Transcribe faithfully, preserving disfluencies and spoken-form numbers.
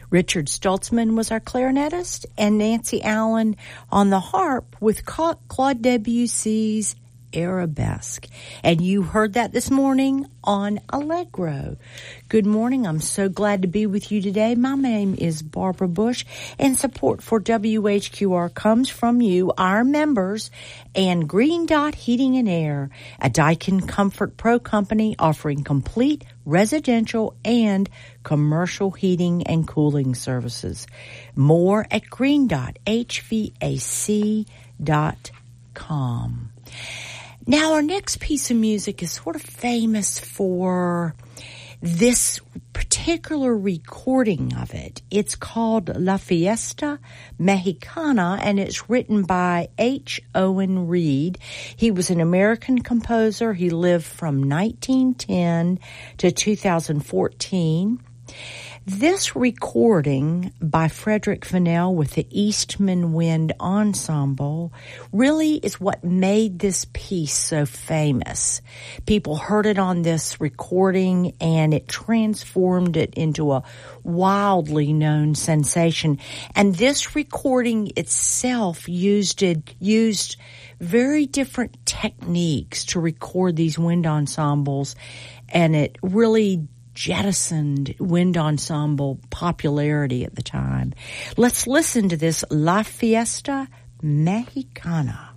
Richard Stoltzman was our clarinetist, and Nancy Allen on the harp with Claude Debussy's Arabesque. And you heard that this morning on Allegro. Good morning. I'm so glad to be with you today. My name is Barbara Bush, and support for W H Q R comes from you, our members, and Green Dot Heating and Air, a Daikin Comfort Pro company offering complete residential and commercial heating and cooling services. More at green dot h v a c dot com. Now, our next piece of music is sort of famous for this particular recording of it. It's called La Fiesta Mexicana, and it's written by H. Owen Reed. He was an American composer. He lived from nineteen ten to two thousand fourteen. This recording by Frederick Fennell with the Eastman Wind Ensemble really is what made this piece so famous. People heard it on this recording, and it transformed it into a wildly known sensation. And this recording itself used it, used very different techniques to record these wind ensembles, and it really jettisoned wind ensemble popularity at the time. Let's listen to this La Fiesta Mexicana.